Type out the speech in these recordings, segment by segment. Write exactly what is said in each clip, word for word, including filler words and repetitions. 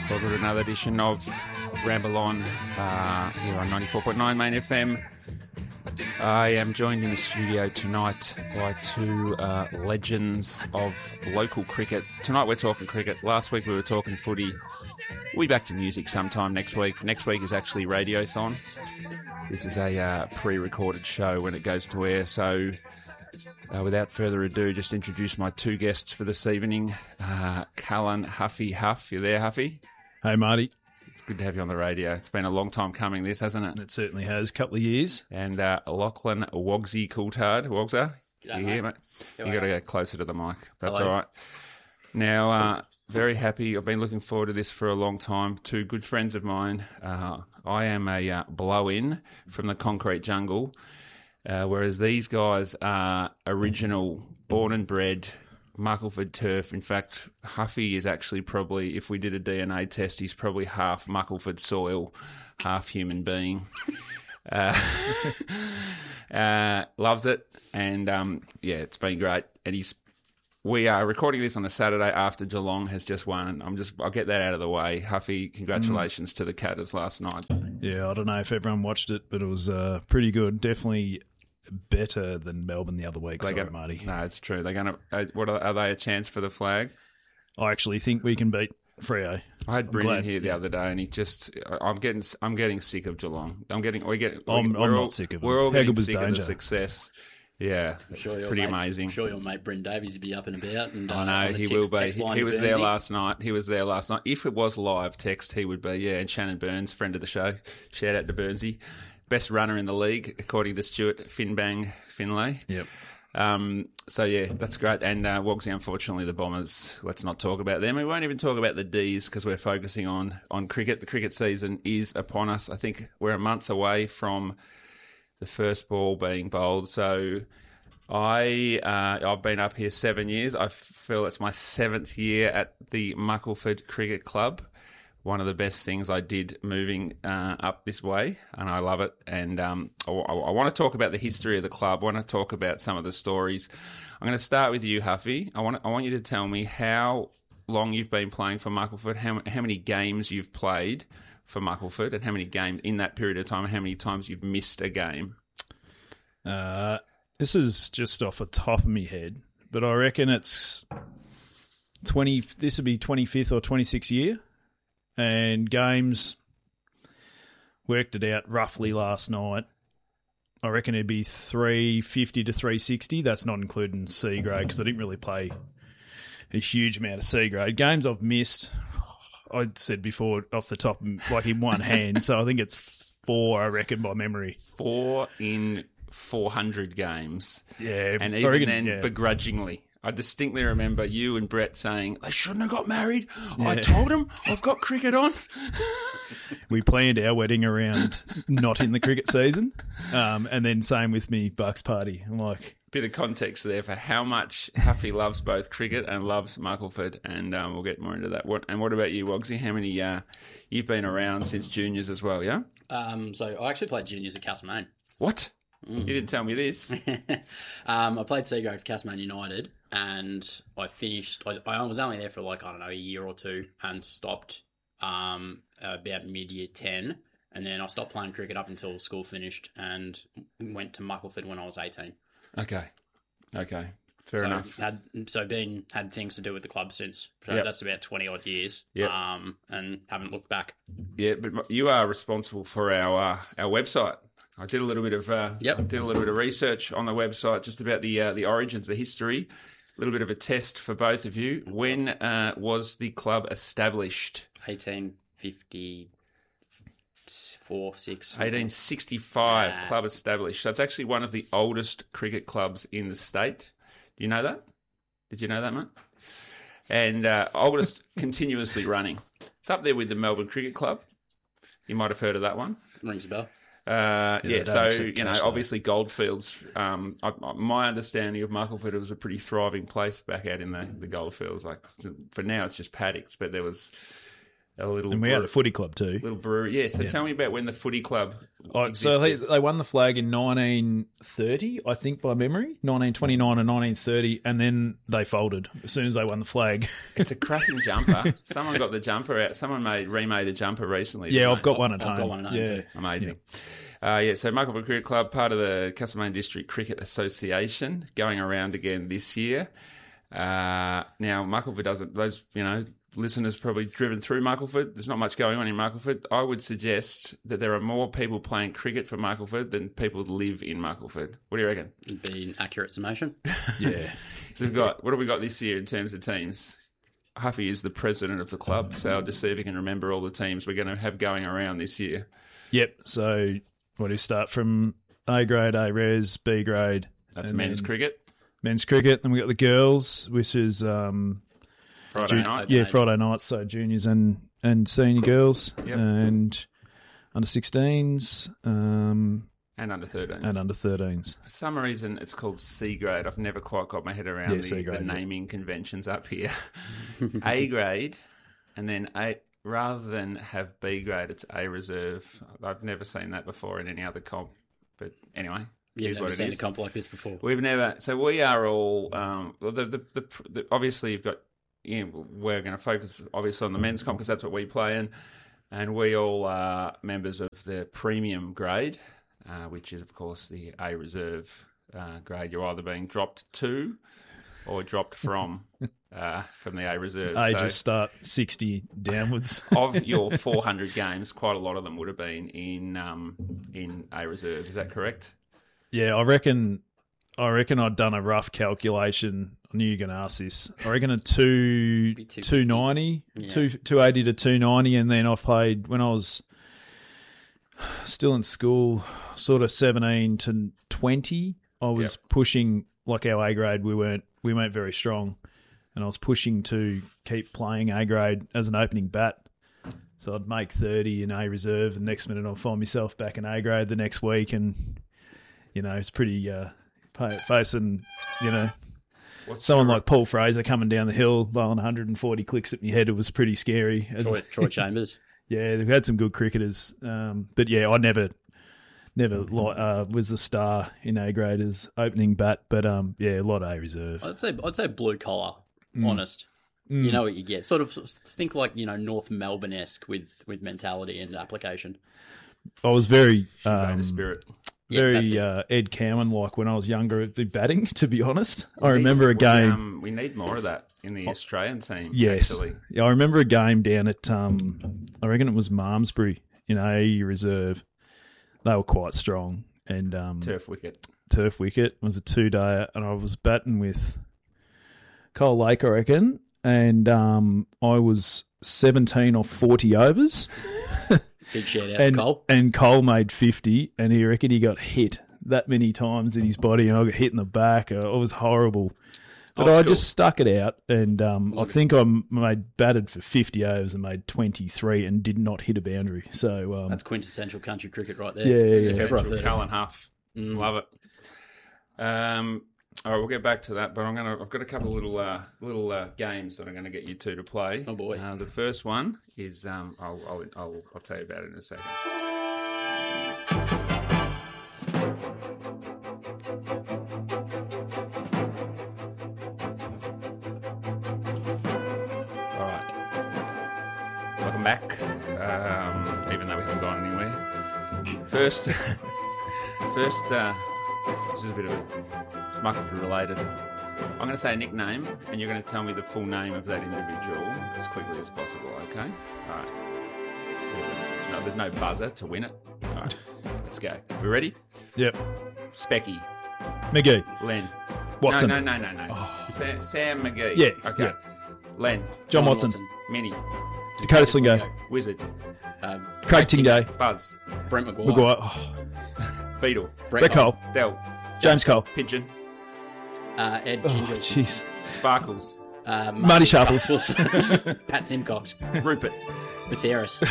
Welcome to another edition of Ramble On uh, here on ninety-four point nine Main F M. I am joined in the studio tonight by two uh, legends of local cricket. Tonight we're talking cricket. Last week we were talking footy. We'll be back to music sometime next week. Next week is actually Radiothon. This is a uh, pre-recorded show when it goes to air, so uh, without further ado, just introduce my two guests for this evening. Uh, Cullen Huffy Huff. You there, Huffy? Hey, Marty. It's good to have you on the radio. It's been a long time coming, this, hasn't it? It certainly has. A couple of years. And uh, Lachlan Wogsy Coulthard. Wogser, G'day, you mate. here, mate? Here you I got to am. go closer to the mic. That's Hello. all right. Now, uh, very happy. I've been looking forward to this for a long time. Two good friends of mine. Uh, I am a uh, blow-in from the concrete jungle, uh, whereas these guys are original, born and bred, Muckleford turf. In fact, Huffy is actually probably, if we did a D N A test, he's probably half Muckleford soil, half human being. Uh, uh, loves it, and um, yeah, it's been great. And he's we are recording this on a Saturday after Geelong has just won. I'm just I'll get that out of the way. Huffy, congratulations mm. to the Catters last night. Yeah, I don't know if everyone watched it, but it was uh, pretty good. Definitely better than Melbourne the other week. They Sorry, gonna, Marty. No, it's true. They're going to. Uh, what are, are they a chance for the flag? I actually think we can beat Freo. I had I'm Brendan glad- here the other day, and he just. I'm getting. I'm getting sick of Geelong. I'm getting. We get. I'm- we're I'm all, not sick of them. We're all How getting good was sick of the Danger? success. Yeah, I'm it's sure your pretty mate, amazing. I'm sure your mate Bryn Davies will be up and about. And, uh, I on know the he text, will be. text He, line he to was there Burnsy. last night. He was there last night. If it was live text, he would be. Yeah, and Shannon Burns, friend of the show. Shout out to Burnsy, best runner in the league according to Stuart Finbang Finlay. Yep. Um, so yeah, that's great. And uh, Wogsy, unfortunately, the Bombers. Let's not talk about them. We won't even talk about the D's because we're focusing on on cricket. The cricket season is upon us. I think we're a month away from the first ball being bowled. So I uh, I've been up here seven years. I feel it's my seventh year at the Muckleford Cricket Club. One of the best things I did moving uh, up this way, and I love it. And um, I, I, I want to talk about the history of the club. I want to talk about some of the stories. I'm going to start with you, Huffy. I want I want you to tell me how long you've been playing for Muckleford, how, how many games you've played for Muckleford, and how many games in that period of time, how many times you've missed a game. Uh, this is just off the top of my head, but I reckon it's twenty. This would be twenty-fifth or twenty-sixth year. And games, worked it out roughly last night. I reckon it'd be three fifty to three sixty. That's not including C grade because I didn't really play a huge amount of C grade. Games I've missed, I'd said before off the top, like in one hand. So I think it's four, I reckon, by memory. Four in four hundred games. Yeah. And I even reckon- then, yeah. begrudgingly. I distinctly remember you and Brett saying, they shouldn't have got married. I Yeah. told them I've got cricket on. We planned our wedding around not in the cricket season. Um, and then same with me, Bucks party. I'm like, Bit of context there for how much Huffy loves both cricket and loves Muckleford, and um, we'll get more into that. What And what about you, Wogsy? How many, uh, you've been around since juniors as well, yeah? Um, so I actually played juniors at Castlemaine. What? You didn't tell me this. um, I played C grade for Castlemaine United, and I finished. I, I was only there for like I don't know a year or two, and stopped um, about mid year ten, and then I stopped playing cricket up until school finished, and went to Muckleford when I was eighteen. Okay. Okay. Fair so enough. Had, so been had things to do with the club since. So Yep. that's about twenty odd years. Yep. Um, and haven't looked back. Yeah, but you are responsible for our uh, our website. I did a little bit of uh, Yep. did a little bit of research on the website just about the uh, the origins, the history. A little bit of a test for both of you. When uh, was the club established? Eighteen fifty four six. eighteen sixty-five, Yeah. club established. So it's actually one of the oldest cricket clubs in the state. Do you know that? Did you know that, mate? And uh, oldest continuously running. It's up there with the Melbourne Cricket Club. You might have heard of that one. Rings a bell. Uh, yeah, Yeah, so, that's a you know, cash, though. obviously Goldfields, um, I, I- my understanding of Muckleford, it was a pretty thriving place back out in the, the goldfields. Like, for now it's just paddocks, but there was a little And we brew- had a footy club too. little brewery. Yeah, so Yeah. tell me about when the footy club Oh, so they, existed. they won the flag in nineteen thirty, I think, by memory, nineteen twenty-nine and nineteen thirty, and then they folded as soon as they won the flag. It's a cracking jumper. Someone got the jumper out. Someone made remade a jumper recently. Yeah, didn't I've they? got one at I've home. got one at home yeah. too. Amazing. Uh, yeah, so Muckleford Cricket Club, part of the Castlemaine District Cricket Association, going around again this year. Uh, now, Muckleford doesn't, those, you know, listeners probably driven through Muckleford. There's not much going on in Muckleford. I would suggest that there are more people playing cricket for Muckleford than people that live in Muckleford. What do you reckon? It'd be an accurate summation. Yeah. So we've got, what have we got this year in terms of teams? Huffy is the president of the club, so I'll just see if he can remember all the teams we're going to have going around this year. Yep. So what do you start from A grade, A res, B grade? That's and men's then cricket. Men's cricket. Then we got the girls, which is um, Friday Ju- night. yeah, Friday. Friday nights. So juniors and and senior girls, Yep. and under sixteens, um, And under thirteens. and under thirteens. For some reason, it's called C grade. I've never quite got my head around Yeah, the, C grade, the yeah. naming conventions up here. A grade, and then A. Rather than have B grade, it's A reserve. I've never seen that before in any other comp. But anyway, You've here's never what it seen is. a comp like this before. We've never. So we are all. Um, well, the, the, the, the obviously you've got. You know, we're going to focus obviously on the men's comp because that's what we play in, and we all are members of the premium grade, uh, which is of course the A reserve uh, grade. You're either being dropped to or dropped from uh, from the A reserve. Ages So start sixty downwards. of your four hundred games, quite a lot of them would have been in um, in A reserve. Is that correct? Yeah, I reckon. I reckon I'd done a rough calculation. I knew you were going to ask this. I reckon a two Be two two ninety, Yeah. two two eighty to two ninety, and then I've played when I was still in school, sort of seventeen to twenty. I was Yep. pushing like our A grade. We weren't we weren't very strong, and I was pushing to keep playing A grade as an opening bat. So I'd make thirty in A reserve, and next minute I'll find myself back in A grade the next week, and you know it's pretty uh, pa- facing you know What's someone the- like Paul Fraser coming down the hill blowing one hundred forty clicks at my head. It was pretty scary. As- Troy, Troy Chambers. yeah, they've had some good cricketers, um, but yeah, I never, never li- uh, was the star in A grade as opening bat. But um, yeah, a lot of A reserve. I'd say I'd say blue collar. Mm. Honest. You know what you get. Sort of think like you know North Melbourne esque with with mentality and application. I was very, Convey um, the spirit. Yes, that's very it. uh, Ed Cowan like when I was younger at the batting. To be honest, I We remember need- a game. We, um, we need more of that in the Australian team. Yes, actually. yeah, I remember a game down at um, I reckon it was Malmesbury in A reserve. They were quite strong, and um, Turf wicket. turf wicket. It was a two day, and I was batting with Cole Lake, I reckon, and um, I was seventeen off forty overs, Big shout out and to Cole. and Cole made fifty, and he reckoned he got hit that many times in his body, and I got hit in the back. Uh, It was horrible. But Old I school. just stuck it out, and um, I think I made batted for fifty overs and made twenty-three, and did not hit a boundary. So um, That's quintessential country cricket right there. Yeah, yeah, yeah. Pepper up Central there. Cullen Huff. Mm. Love it. Um, all right, we'll get back to that, but I'm gonna. I've got a couple of little uh, little uh, games that I'm going to get you two to play. Oh, boy. Uh, the first one is um, I'll, I'll I'll I'll tell you about it in a second. All right. Welcome back. Um, even though we haven't gone anywhere. First, first. Uh, this is a bit of a Muckleford related. I'm going to say a nickname, and you're going to tell me the full name of that individual as quickly as possible. Okay. All right. It's no, there's no buzzer to win it. All right. Let's go. We ready? yep, Specky, McGee, Len. Watson, No, no, no, no, no. Sam, Sam McGee. Yeah, Okay. yeah. Len. John Watson, Minnie. Dakota Slingo, Wizard. Uh, Craig Tingay, Buzz. Brent McGuire. Maguire, oh, Beetle. Brett Cole, Dell. James Cole. Pigeon. Uh, Ed Oh, Ginger. jeez. Sparkles. uh, Marty Sharples. Sharples. Pat Simcox. Rupert. Betheris.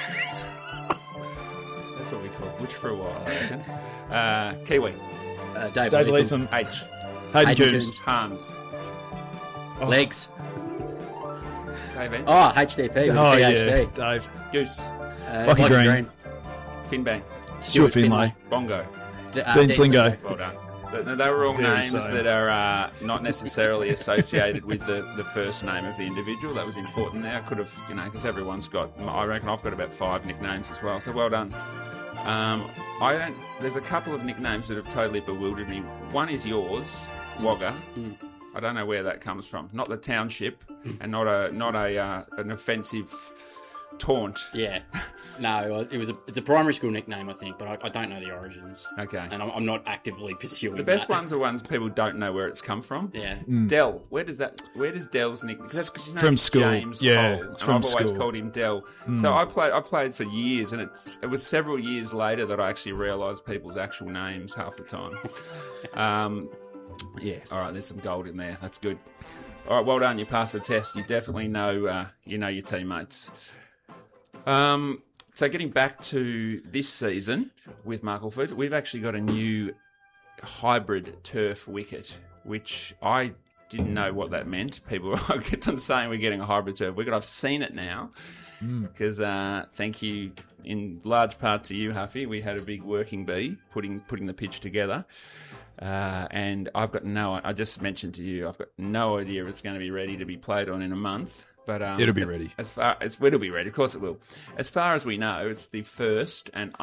That's what we call it. Which for a while, I reckon. Uh, Kiwi. Uh, Dave, Dave Latham. Latham, H. Hayden Hayden Coombs, Coombs. Hans. Oh. Legs. Dave Ensign. Oh, H D P with Oh, a yeah, PhD. Dave. Goose. Uh, Lucky Green. Finbang. Stuart Finlay. Bongo. D- uh, Dean Dean Slingo. Well done. They, they were all Very names same. that are uh, not necessarily associated with the, the first name of the individual. That was important there. I could have, you know, because everyone's got, I reckon I've got about five nicknames as well. So well done. Um, I don't. There's a couple of nicknames that have totally bewildered me. One is yours, Wagga. Mm. I don't know where that comes from. Not the township, and not a not a uh, an offensive taunt. Yeah. No, it was a, it's a primary school nickname, I think, but I, I don't know the origins. Okay. And I'm, I'm not actively pursuing The best that. ones are ones people don't know where it's come from. Yeah. Dell. Where does that? Where does Dell's nickname? Because his name From is school. James Yeah, Cole, and from I've always school. called him Dell. So I played. I played for years, and it, it was several years later that I actually realised people's actual names half the time. um, yeah. All right. There's some gold in there. That's good. All right. Well done. You passed the test. You definitely know. Uh, you know your teammates. Um. So getting back to this season with Markleford, we've actually got a new hybrid turf wicket, which I didn't know what that meant. People kept on saying we're getting a hybrid turf wicket. I've seen it now because uh, thank you in large part to you, Huffy. We had a big working bee putting putting the pitch together. Uh, and I've got no, I just mentioned to you, I've got no idea if it's going to be ready to be played on in a month. But um, It'll be as, ready. As far as it'll be ready, of course it will. As far as we know, it's the first and